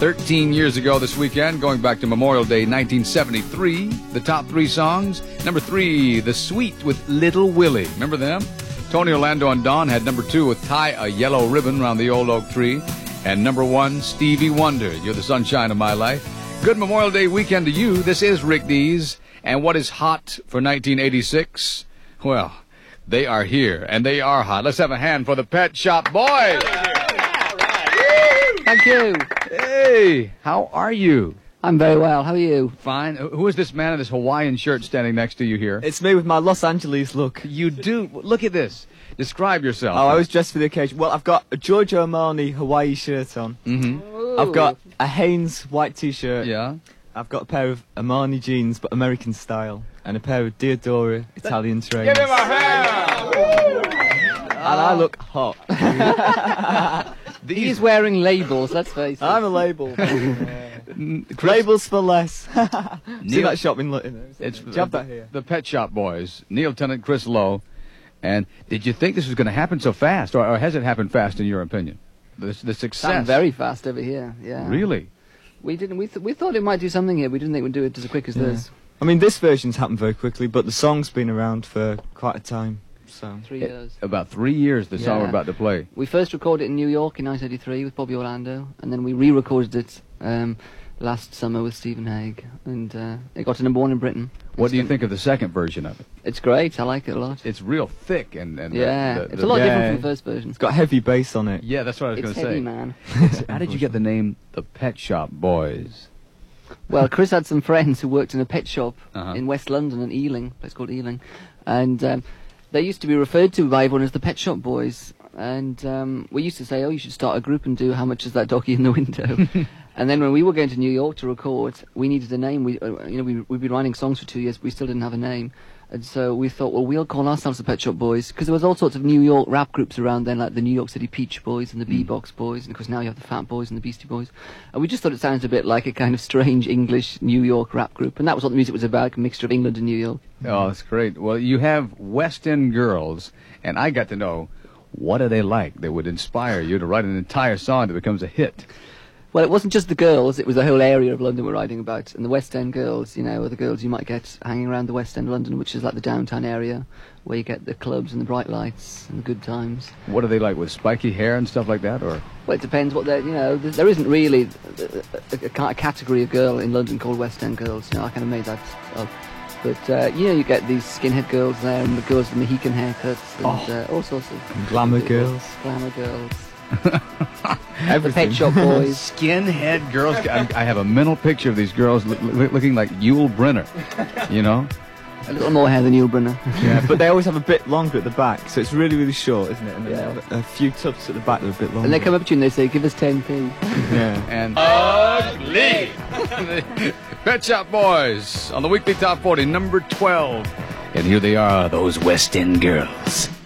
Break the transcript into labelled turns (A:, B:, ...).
A: 13 years ago this weekend, going back to Memorial Day 1973. The top 3 songs. Number 3, The Sweet with Little Willie. Remember them? Tony Orlando and Dawn had number 2 with Tie a Yellow Ribbon Around the Old Oak Tree. And number 1, Stevie Wonder, You're the Sunshine of My Life. Good Memorial Day weekend to you. This is Rick Dees. And what is hot for 1986? Well, they are here, and they are hot. Let's have a hand for the Pet Shop Boys.
B: Thank you.
A: Hey, how are you?
B: I'm very well. How are you?
A: Fine. Who is this man in this Hawaiian shirt standing next to you here?
C: It's me with my Los Angeles look.
A: You do. Look at this. Describe yourself.
C: Oh, I was dressed for the occasion. Well, I've got a Giorgio Armani Hawaii shirt on.
A: Mm-hmm.
C: I've got a Hanes white t-shirt.
A: Yeah.
C: I've got a pair of Armani jeans, but American style, and a pair of Diodora Italian trainers.
A: Give him a hand!
C: And I look hot.
B: He's wearing labels, let's face it.
C: I'm a label. Labels for less. See that shop in
A: It's
C: Jab that here.
A: The Pet Shop Boys. Neil Tennant, Chris Lowe. And did you think this was going to happen so fast, or has it happened fast in your opinion? The success.
B: Happened very fast over here, yeah.
A: Really?
B: We didn't. We thought it might do something here. We didn't think we'd do it as quick as this.
C: I mean, this version's happened very quickly, but the song's been around for quite a time. So
B: 3 years.
A: About 3 years, the song we're about to play.
B: We first recorded it in New York in 1983 with Bobby Orlando, and then we re-recorded it last summer with Stephen Hague, and it got to number 1 in Britain.
A: What do you think of the second version of it?
B: It's great. I like it a lot.
A: It's real thick and
B: yeah, it's a lot different from the first version.
C: It's got heavy bass on it.
A: Yeah, that's what I was going to say.
B: It's heavy, man.
A: How did you get the name The Pet Shop Boys?
B: Well, Chris had some friends who worked in a pet shop
A: Uh-huh.
B: in West London, in Ealing, a place called Ealing, and they used to be referred to by everyone as the Pet Shop Boys. And we used to say, oh, you should start a group and do How Much Is That Doggy in the Window? And then when we were going to New York to record, we needed a name. We'd been writing songs for 2 years, but we still didn't have a name. And so we thought, well, we'll call ourselves the Pet Shop Boys, because there was all sorts of New York rap groups around then, like the New York City Peach Boys and the Bebox Boys, and of course now you have the Fat Boys and the Beastie Boys. And we just thought it sounded a bit like a kind of strange English New York rap group, and that was what the music was about, a mixture of England and New York.
A: Oh, that's great. Well, you have West End girls, and I got to know, what are they like that would inspire you to write an entire song that becomes a hit?
B: Well, it wasn't just the girls, it was the whole area of London we're writing about. And the West End girls, you know, are the girls you might get hanging around the West End of London, which is like the downtown area, where you get the clubs and the bright lights and the good times.
A: What are they like, with spiky hair and stuff like that, or?
B: Well, it depends what they're, you know, there isn't really a category of girl in London called West End girls. You know, I kind of made that up. But, you know, you get these skinhead girls there, and the girls with Mohican haircuts, and all sorts of...
C: Glamour girls.
B: Glamour girls.
C: Everything.
B: The Pet Shop Boys.
A: Skinhead girls. I have a mental picture of these girls looking like Yul Brynner, you know?
B: A little more hair than Yul Brynner.
C: Yeah, but they always have a bit longer at the back, so it's really, really short, isn't it? And then
B: Yeah.
C: they have a few tufts at the back that are a bit longer.
B: And they come up to you and they say, give us 10p.
C: Yeah.
A: And ugly. Pet Shop Boys on the weekly top 40, number 12. And here they are, those West End girls.